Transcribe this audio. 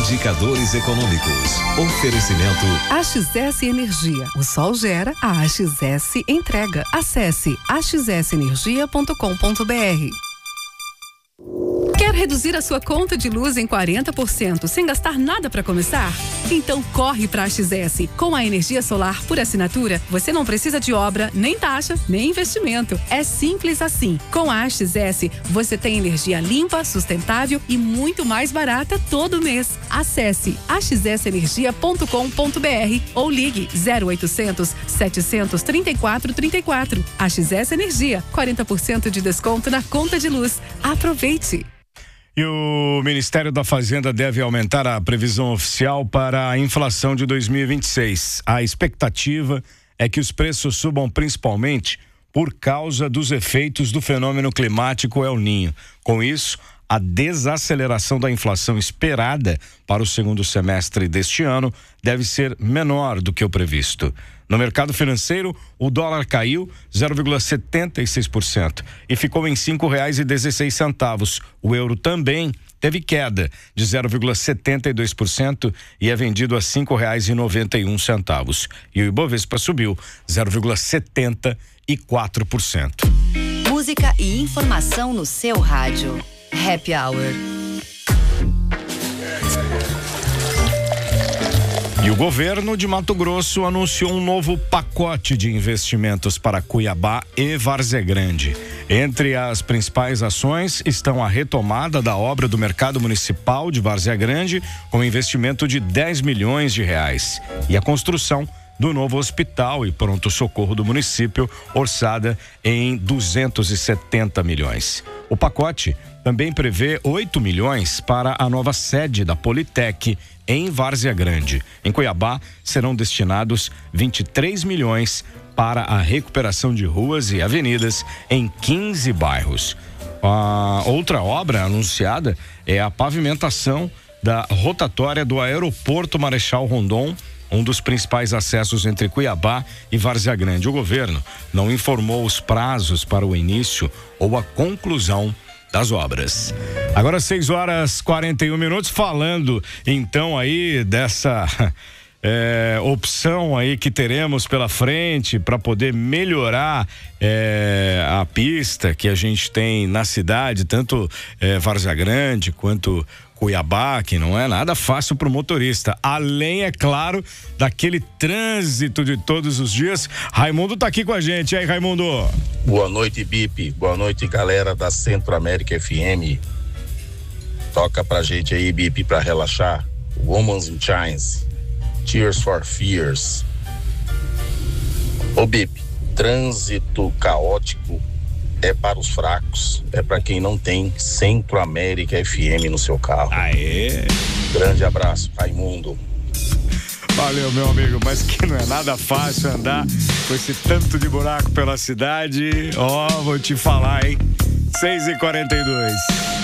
Indicadores econômicos. Oferecimento AXS Energia. O sol gera, a AXS entrega. Acesse axsenergia.com.br. Quer reduzir a sua conta de luz em 40% sem gastar nada para começar? Então corre para a AXS. Com a energia solar por assinatura, você não precisa de obra, nem taxa, nem investimento. É simples assim. Com a AXS, você tem energia limpa, sustentável e muito mais barata todo mês. Acesse axsenergia.com.br ou ligue 0800 734 34. AXS Energia, 40% de desconto na conta de luz. Aproveite! E o Ministério da Fazenda deve aumentar a previsão oficial para a inflação de 2026. A expectativa é que os preços subam principalmente por causa dos efeitos do fenômeno climático El Niño. Com isso, a desaceleração da inflação esperada para o segundo semestre deste ano deve ser menor do que o previsto. No mercado financeiro, o dólar caiu 0,76% e ficou em R$ 5,16. O euro também teve queda de 0,72% e é vendido a R$ 5,91. E o Ibovespa subiu 0,74%. Música e informação no seu rádio. Happy Hour. E o governo de Mato Grosso anunciou um novo pacote de investimentos para Cuiabá e Várzea Grande. Entre as principais ações estão a retomada da obra do Mercado Municipal de Várzea Grande, com investimento de R$10 milhões, e a construção do novo hospital e pronto-socorro do município, orçada em 270 milhões. O pacote também prevê 8 milhões para a nova sede da Politec em Várzea Grande. Em Cuiabá, serão destinados 23 milhões para a recuperação de ruas e avenidas em 15 bairros. A outra obra anunciada é a pavimentação da rotatória do Aeroporto Marechal Rondon, um dos principais acessos entre Cuiabá e Várzea Grande. O governo não informou os prazos para o início ou a conclusão das obras. Agora 6h41, falando então aí dessa opção aí que teremos pela frente para poder melhorar a pista que a gente tem na cidade, tanto Várzea Grande quanto Cuiabá, que não é nada fácil para o motorista. Além, é claro, daquele trânsito de todos os dias. Raimundo tá aqui com a gente. E aí, Raimundo? Boa noite, Bipe. Boa noite, galera da Centro América FM. Toca pra gente aí, Bipe, pra relaxar. Woman's in Chains, Tears for Fears. Ô, Bipe, trânsito caótico é para os fracos, é para quem não tem Centro América FM no seu carro. Aê! Grande abraço, Raimundo. Valeu, meu amigo, mas que não é nada fácil andar com esse tanto de buraco pela cidade. Vou te falar, hein? 6h42.